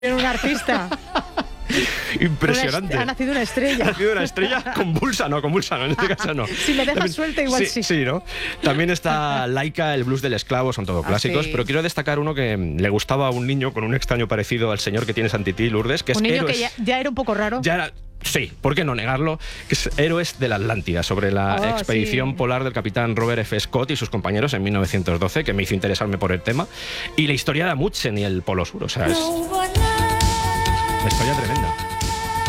Era un artista. Impresionante. Ha nacido una estrella. Ha nacido una estrella convulsa, no, en este caso no. Si me dejas suelta, igual sí. Sí, ¿no? También está Laika, el blues del esclavo, son todo clásicos, sí. pero quiero destacar uno que le gustaba a un niño con un extraño parecido al señor que tienes ante ti, Lourdes, que es un niño Héroes. que ya era un poco raro. Ya era... Sí, ¿por qué no negarlo? Que es Héroes de la Atlántida, sobre la expedición polar del capitán Robert F. Scott y sus compañeros en 1912, que me hizo interesarme por el tema, y la historia de Amundsen y el Polo Sur, o sea, es una historia tremenda.